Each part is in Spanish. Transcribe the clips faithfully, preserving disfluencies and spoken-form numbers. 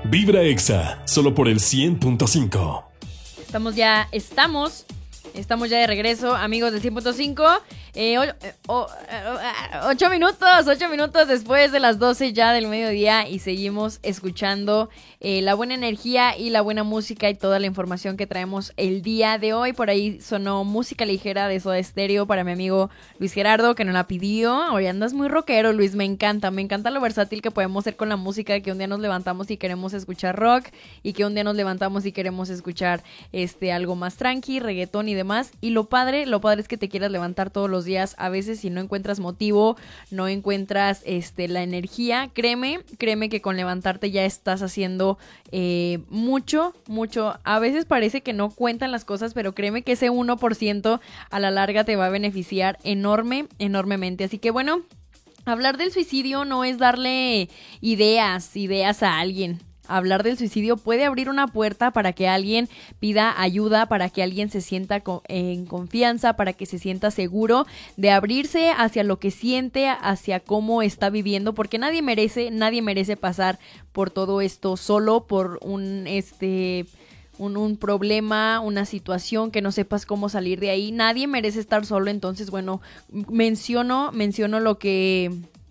Vibra Exa, solo por el cien punto cinco. Estamos ya, estamos, estamos ya de regreso, amigos del cien punto cinco. Eh, o, o, o, ocho minutos, ocho minutos después de las doce ya del mediodía y seguimos escuchando eh, la buena energía y la buena música y toda la información que traemos el día de hoy. Por ahí sonó música ligera de Soda Stereo para mi amigo Luis Gerardo, que nos la pidió. Hoy andas muy rockero, Luis, me encanta, me encanta lo versátil que podemos ser con la música, que un día nos levantamos y queremos escuchar rock y que un día nos levantamos y queremos escuchar este algo más tranqui, reggaetón y demás. Y lo padre, lo padre es que te quieras levantar todos los días. A veces si no encuentras motivo, no encuentras este la energía, créeme, créeme que con levantarte ya estás haciendo eh, mucho, mucho. A veces parece que no cuentan las cosas, pero créeme que ese uno por ciento a la larga te va a beneficiar enorme, enormemente. Así que bueno, hablar del suicidio no es darle ideas, ideas a alguien. Hablar del suicidio puede abrir una puerta para que alguien pida ayuda, para que alguien se sienta en confianza, para que se sienta seguro de abrirse hacia lo que siente, hacia cómo está viviendo, porque nadie merece, nadie merece pasar por todo esto solo, por un este un, un problema, una situación que no sepas cómo salir de ahí. Nadie merece estar solo. Entonces, bueno, menciono, menciono lo que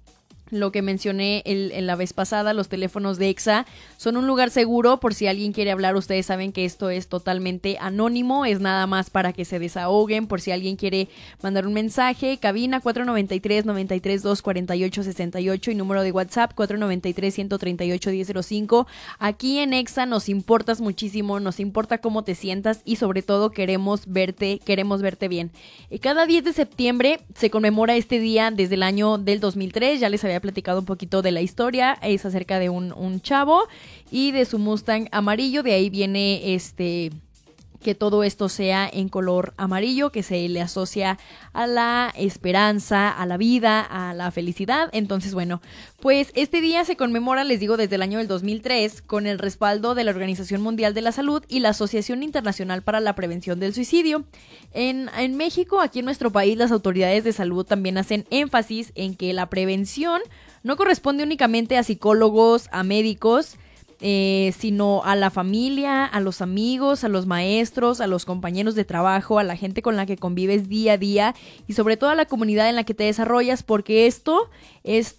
Lo que mencioné el, en la vez pasada, los teléfonos de Exa son un lugar seguro por si alguien quiere hablar. Ustedes saben que esto es totalmente anónimo, es nada más para que se desahoguen, por si alguien quiere mandar un mensaje. Cabina cuatro nueve tres, nueve tres dos, cuatro ocho seis ocho y número de WhatsApp cuatro nueve tres, uno tres ocho, uno cero cero cinco. Aquí en Exa nos importas muchísimo, nos importa cómo te sientas y sobre todo queremos verte, queremos verte bien. Cada diez de septiembre se conmemora este día desde el año del dos mil tres, ya les había platicado un poquito de la historia, es acerca de un, un chavo y de su Mustang amarillo. De ahí viene este que todo esto sea en color amarillo, que se le asocia a la esperanza, a la vida, a la felicidad. Entonces, bueno, pues este día se conmemora, les digo, desde el año del dos mil tres, con el respaldo de la Organización Mundial de la Salud y la Asociación Internacional para la Prevención del Suicidio. En, en México, aquí en nuestro país, las autoridades de salud también hacen énfasis en que la prevención no corresponde únicamente a psicólogos, a médicos, Eh, sino a la familia, a los amigos, a los maestros, a los compañeros de trabajo, a la gente con la que convives día a día y sobre todo a la comunidad en la que te desarrollas, porque esto, esto